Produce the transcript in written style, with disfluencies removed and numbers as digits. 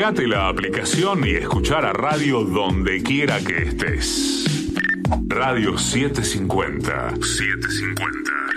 Descargate la aplicación y escuchá la radio donde quiera que estés. Radio 750. 750.